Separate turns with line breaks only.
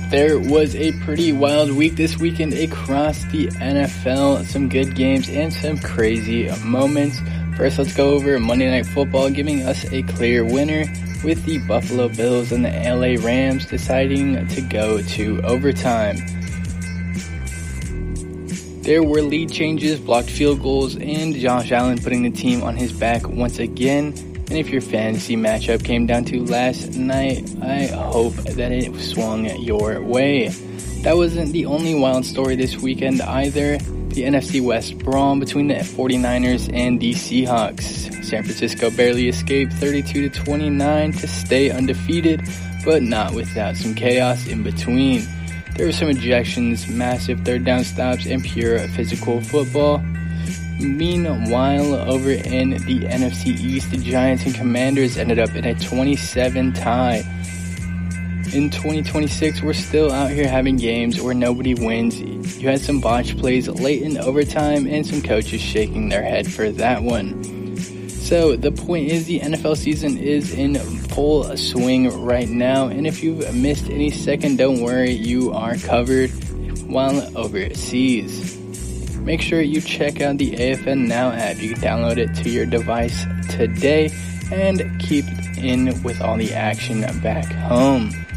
There was a pretty wild week this weekend across the NFL. Some good games and some crazy moments. First, let's go over Monday Night Football, giving us a clear winner with the Buffalo Bills and the LA Rams deciding to go to overtime. There were lead changes, blocked field goals, and Josh Allen putting the team on his back once again. And if your fantasy matchup came down to last night, I hope that it swung your way. That wasn't the only wild story this weekend either. The NFC West brawl between the 49ers and the Seahawks. San Francisco barely escaped 32-29 to stay undefeated, but not without some chaos in between. There were some ejections, massive third down stops, and pure physical football. Meanwhile, over in the NFC East, the Giants and Commanders ended up in a 27 tie. In 2026, we're still out here having games where nobody wins. You had some botch plays late in overtime and some coaches shaking their head for that one. So the point is, the NFL season is in full swing right now, and if you've missed any second, don't worry, you are covered while overseas. Make sure you check out the AFN Now app. You can download it to your device today and keep in with all the action back home.